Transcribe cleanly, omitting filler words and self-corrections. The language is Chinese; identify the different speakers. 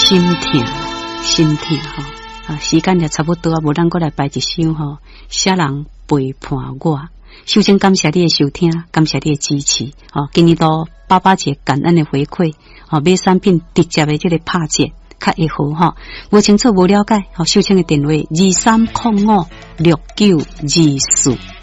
Speaker 1: 心痛吼。时间也差不多啊，无咱过来摆一首吼，写人陪伴我。首先感谢你的收听，感谢你的支持。今年度爸爸节感恩的回馈，买产品直接的这个拍折较会好哈。无清楚无了解，收听的电话23056924。